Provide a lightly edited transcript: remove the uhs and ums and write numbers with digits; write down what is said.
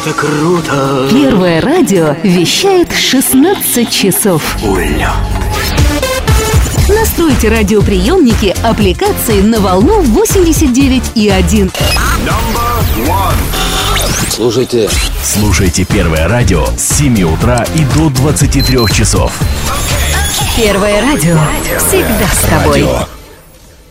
это круто! Первое радио вещает 16 часов. Уля! Настройте радиоприемники аппликации на волну 89,1. Слушайте Первое радио с 7 утра и до 23 часов. Первое радио всегда с тобой.